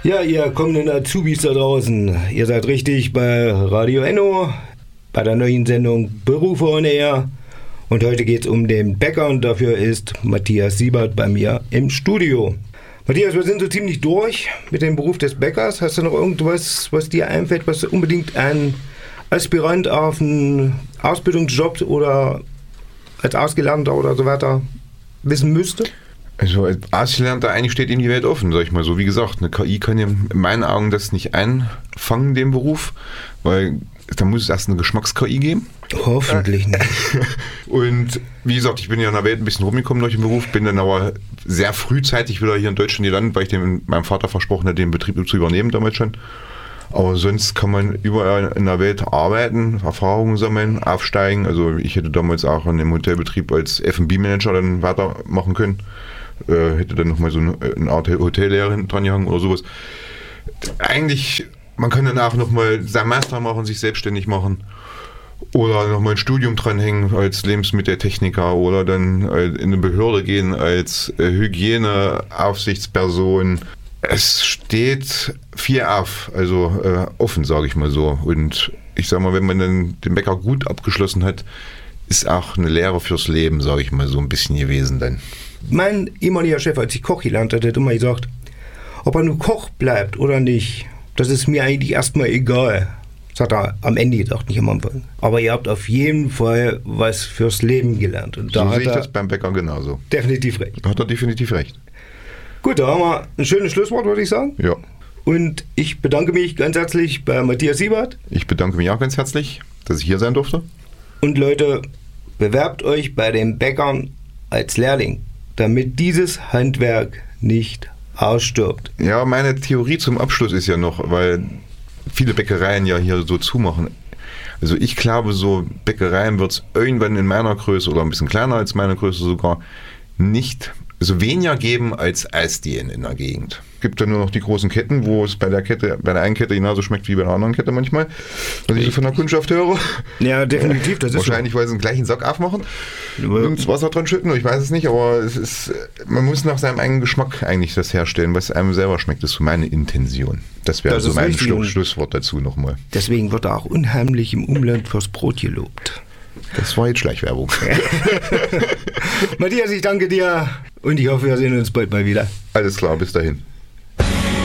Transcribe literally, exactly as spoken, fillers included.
Ja, ihr kommenden Azubis da draußen, ihr seid richtig bei Radio Enno, bei der neuen Sendung Berufe on Air. Und heute geht es um den Bäcker und dafür ist Matthias Siebert bei mir im Studio. Matthias, wir sind so ziemlich durch mit dem Beruf des Bäckers. Hast du noch irgendwas, was dir einfällt, was unbedingt ein Aspirant auf einen Ausbildungsjob oder als Ausgelernter oder so weiter wissen müsste? Also als Ausgelernter, eigentlich steht ihm die Welt offen, sag ich mal so. Wie gesagt, eine K I kann ja in meinen Augen das nicht einfangen, den Beruf, weil da muss es erst eine Geschmacks-K I geben. Hoffentlich nicht. Und wie gesagt, ich bin ja in der Welt ein bisschen rumgekommen durch den Beruf, bin dann aber sehr frühzeitig wieder hier in Deutschland gelandet, weil ich dem, meinem Vater versprochen hatte, den Betrieb zu übernehmen damals schon. Aber sonst kann man überall in der Welt arbeiten, Erfahrungen sammeln, aufsteigen. Also ich hätte damals auch in dem Hotelbetrieb als F und B-Manager dann weitermachen können. Äh, hätte dann nochmal so eine, eine Art Hotellehrer hinten dran gehangen oder sowas. Eigentlich, man kann dann auch nochmal seinen Master machen, sich selbstständig machen. Oder nochmal ein Studium dranhängen als Lebensmitteltechniker oder dann in eine Behörde gehen als Hygieneaufsichtsperson. Es steht viel auf, also äh, offen, sage ich mal so. Und ich sage mal, wenn man dann den Bäcker gut abgeschlossen hat, ist auch eine Lehre fürs Leben, sage ich mal, so ein bisschen gewesen dann. Mein ehemaliger Chef, als ich Koch gelernt hatte, hat immer gesagt, ob er nur Koch bleibt oder nicht, das ist mir eigentlich erstmal egal. Das hat er am Ende gedacht, nicht am Anfang. Aber ihr habt auf jeden Fall was fürs Leben gelernt. Und da so hat sehe ich er das beim Bäcker genauso. Definitiv recht. Da hat er definitiv recht. Gut, da haben wir ein schönes Schlusswort, würde ich sagen. Ja. Und ich bedanke mich ganz herzlich bei Matthias Siebert. Ich bedanke mich auch ganz herzlich, dass ich hier sein durfte. Und Leute, bewerbt euch bei den Bäckern als Lehrling, damit dieses Handwerk nicht ausstirbt. Ja, meine Theorie zum Abschluss ist ja noch, weil viele Bäckereien ja hier so zumachen. Also ich glaube, so Bäckereien wird es irgendwann in meiner Größe oder ein bisschen kleiner als meine Größe sogar nicht, also weniger geben als Eisdielen in der Gegend. Es gibt ja nur noch die großen Ketten, wo es bei der Kette, bei der einen Kette genauso schmeckt wie bei der anderen Kette manchmal, was ich so von der Kundschaft höre. Ja, definitiv, das ist wahrscheinlich, so. Weil sie den gleichen Sack aufmachen und das Wasser dran schütten, ich weiß es nicht, aber es ist, man muss nach seinem eigenen Geschmack eigentlich das herstellen, was einem selber schmeckt, das ist so meine Intention. Das wäre so mein Schlu- Schlusswort dazu nochmal. Deswegen wird er auch unheimlich im Umland fürs Brot gelobt. Das war jetzt Schleichwerbung. Matthias, ich danke dir und ich hoffe, wir sehen uns bald mal wieder. Alles klar, bis dahin.